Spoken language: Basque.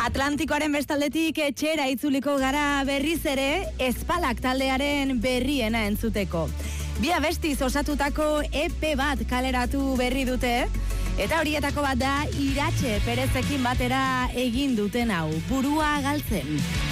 Atlantikoaren bestaldetik etxera itzuliko gara berriz ere Ezpalak taldearen berriena entzuteko. Bi abestiz osatutako EP bat kaleratu berri dute, eta horietako bat da Iratxe Perezekin batera egin duten hau, Burua galtzen.